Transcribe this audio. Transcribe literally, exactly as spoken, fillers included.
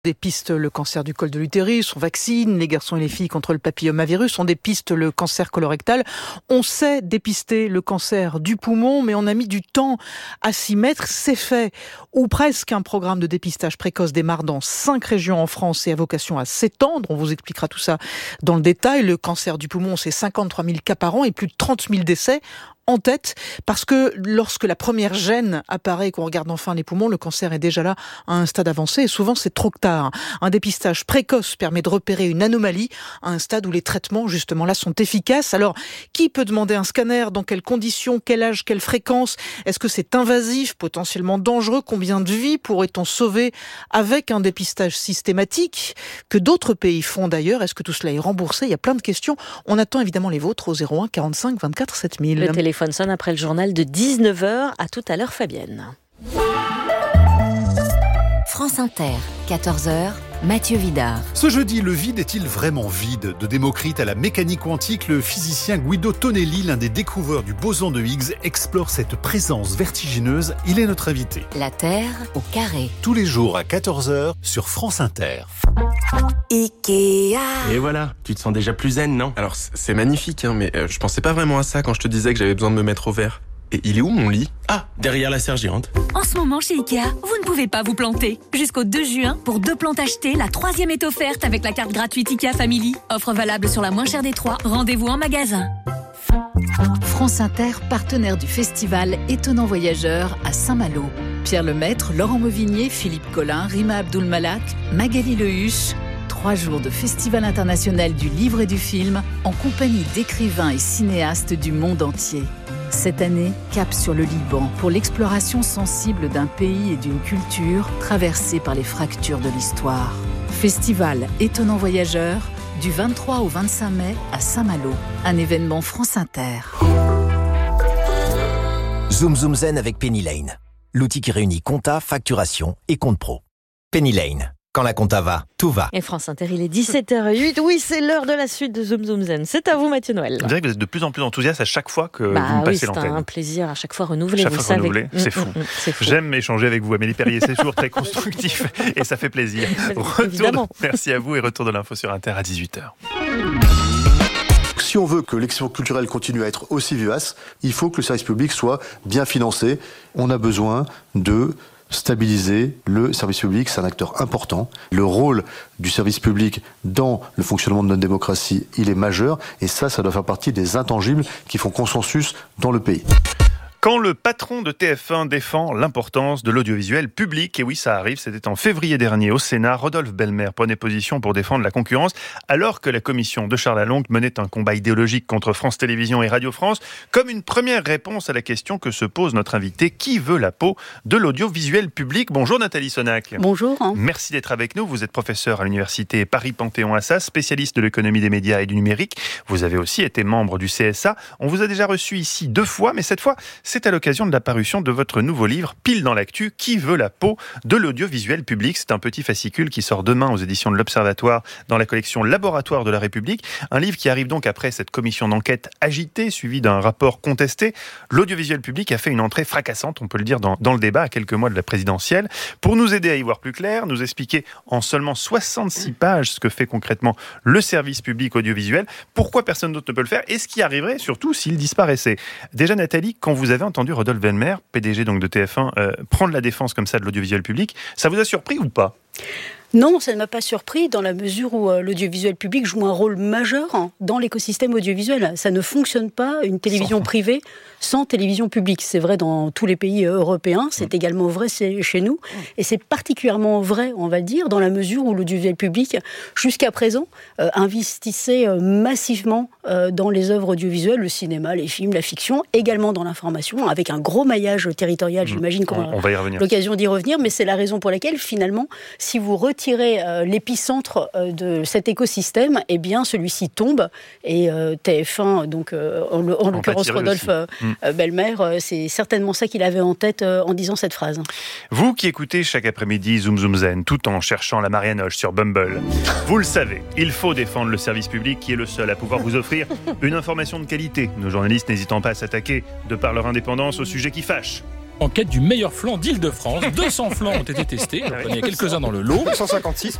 Dépistent le cancer du col de l'utérus, on vaccine les garçons et les filles contre le papillomavirus, on dépiste le cancer colorectal. On sait dépister le cancer du poumon, mais on a mis du temps à s'y mettre. C'est fait, ou presque. Un programme de dépistage précoce démarre dans cinq régions en France et a vocation à s'étendre. On vous expliquera tout ça dans le détail. Le cancer du poumon, c'est cinquante-trois mille cas par an et plus de trente mille décès. En tête, parce que lorsque la première gêne apparaît et qu'on regarde enfin les poumons, le cancer est déjà là à un stade avancé et souvent c'est trop tard. Un dépistage précoce permet de repérer une anomalie à un stade où les traitements justement là sont efficaces. Alors, qui peut demander un scanner? Dans quelles conditions? Quel âge? Quelle fréquence? Est-ce que c'est invasif, potentiellement dangereux? Combien de vies pourrait-on sauver avec un dépistage systématique que d'autres pays font d'ailleurs? Est-ce que tout cela est remboursé? Il y a plein de questions. On attend évidemment les vôtres au zéro un quarante-cinq vingt-quatre sept mille. Le téléphone sonne après le journal de dix-neuf heures. À tout à l'heure, Fabienne. France Inter, quatorze heures, Mathieu Vidard. Ce jeudi, le vide est-il vraiment vide? De Démocrite à la mécanique quantique, le physicien Guido Tonelli, l'un des découvreurs du boson de Higgs, explore cette présence vertigineuse. Il est notre invité. La Terre au carré. Tous les jours à quatorze heures sur France Inter. Ikea. Et voilà, tu te sens déjà plus zen, non? Alors c'est magnifique, hein, mais euh, je pensais pas vraiment à ça quand je te disais que j'avais besoin de me mettre au vert. Et il est où mon lit? Ah, derrière la serre géante. En ce moment chez Ikea, vous ne pouvez pas vous planter. Jusqu'au deux juin, pour deux plantes achetées, la troisième est offerte avec la carte gratuite Ikea Family. Offre valable sur la moins chère des trois. Rendez-vous en magasin. France Inter, partenaire du festival Étonnant Voyageur à Saint-Malo. Pierre Lemaître, Laurent Mauvignier, Philippe Collin, Rima Abdul-Malak, Magali Lehuche. Trois jours de Festival international du livre et du film en compagnie d'écrivains et cinéastes du monde entier. Cette année, cap sur le Liban pour l'exploration sensible d'un pays et d'une culture traversée par les fractures de l'histoire. Festival Étonnant Voyageur du vingt-trois au vingt-cinq mai à Saint-Malo. Un événement France Inter. Zoom Zoom Zen avec Penny Lane. L'outil qui réunit compta, facturation et compte pro. Penny Lane. Quand la compta va, tout va. Et France Inter, il est dix-sept heures zéro huit. Oui, c'est l'heure de la suite de Zoom Zoom Zen. C'est à vous, Mathieu Noël. On dirait que vous êtes de plus en plus enthousiaste à chaque fois que bah vous me passez oui, l'antenne. C'est un plaisir à chaque fois renouvelé. Chaque vous fois savez. renouvelé, c'est, mmh, fou. Mmh, c'est fou. J'aime échanger avec vous, Amélie Perrier. C'est toujours très constructif et ça fait plaisir. Retour, merci à vous et retour de l'info sur Inter à dix-huit heures. Si on veut que l'expression culturelle continue à être aussi vivace, il faut que le service public soit bien financé. On a besoin de stabiliser le service public, c'est un acteur important. Le rôle du service public dans le fonctionnement de notre démocratie, il est majeur. Et ça, ça doit faire partie des intangibles qui font consensus dans le pays. Quand le patron de T F un défend l'importance de l'audiovisuel public, et oui, ça arrive, c'était en février dernier au Sénat, Rodolphe Belmer prenait position pour défendre la concurrence, alors que la commission de Charles Lalonde menait un combat idéologique contre France Télévisions et Radio France, comme une première réponse à la question que se pose notre invité, qui veut la peau de l'audiovisuel public? Bonjour Nathalie Sonac. Bonjour. Merci d'être avec nous, vous êtes professeur à l'université Paris-Panthéon-Assas, spécialiste de l'économie des médias et du numérique, vous avez aussi été membre du C S A, on vous a déjà reçu ici deux fois, mais cette fois, c'est à l'occasion de la parution de votre nouveau livre, Pile dans l'actu, qui veut la peau de l'audiovisuel public. C'est un petit fascicule qui sort demain aux éditions de l'Observatoire dans la collection Laboratoire de la République. Un livre qui arrive donc après cette commission d'enquête agitée, suivie d'un rapport contesté. L'audiovisuel public a fait une entrée fracassante, on peut le dire, dans, dans le débat à quelques mois de la présidentielle. Pour nous aider à y voir plus clair, nous expliquer en seulement soixante-six pages ce que fait concrètement le service public audiovisuel, pourquoi personne d'autre ne peut le faire et ce qui arriverait surtout s'il disparaissait. Déjà Nathalie, quand vous avez entendu Rodolphe Belmer, P D G donc de T F un, euh, prendre la défense comme ça de l'audiovisuel public, ça vous a surpris ou pas ? Non, ça ne m'a pas surpris dans la mesure où euh, l'audiovisuel public joue un rôle majeur hein, dans l'écosystème audiovisuel. Ça ne fonctionne pas, une télévision sans... privée, sans télévision publique. C'est vrai dans tous les pays euh, européens, c'est mmh. également vrai chez nous. Mmh. Et c'est particulièrement vrai, on va le dire, dans la mesure où l'audiovisuel public, jusqu'à présent, euh, investissait euh, massivement euh, dans les œuvres audiovisuelles, le cinéma, les films, la fiction, également dans l'information, avec un gros maillage territorial. Mmh. J'imagine qu'on on, on va y revenir. L'occasion d'y revenir, mais c'est la raison pour laquelle, finalement, si vous retirez tirer euh, l'épicentre euh, de cet écosystème, eh bien celui-ci tombe et euh, T F un, donc euh, en, en l'occurrence Rodolphe euh, mmh. Belmer, euh, c'est certainement ça qu'il avait en tête euh, en disant cette phrase. Vous qui écoutez chaque après-midi Zoom Zoom Zen, tout en cherchant la Marianoche sur Bumble, vous le savez, il faut défendre le service public qui est le seul à pouvoir vous offrir une information de qualité. Nos journalistes n'hésitant pas à s'attaquer, de par leur indépendance, au sujet qui fâche. en quête du meilleur flan d'Île-de-France. deux cents flans ont été testés, j'en connais quelques-uns dans le lot. cent cinquante-six